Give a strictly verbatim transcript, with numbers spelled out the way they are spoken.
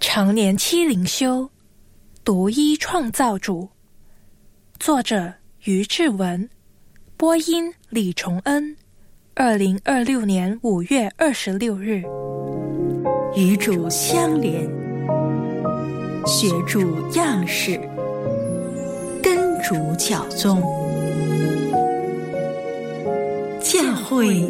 常年期灵修，独一创造主。作者于志文，播音李崇恩。二零二六年五月二十六日。 与主相连，学主样式，跟主教宗。教会